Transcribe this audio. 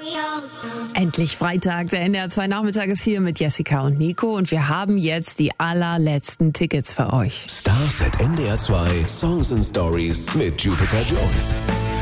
Endlich Freitag, der NDR 2 Nachmittag ist hier mit Jessica und Nico und wir haben jetzt die allerletzten Tickets für euch. Stars at NDR 2 Songs and Stories mit Jupiter Jones.